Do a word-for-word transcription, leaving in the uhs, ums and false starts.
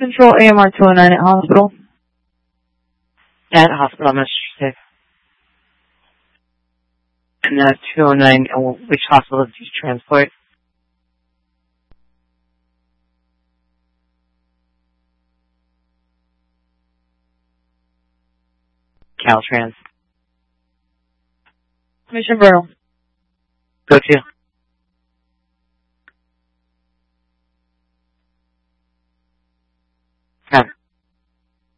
Control A M R two oh nine at hospital. At hospital, I'm not sure. And uh, two oh nine, which hospital did you transport? Caltrans. Mission Borough. Go to.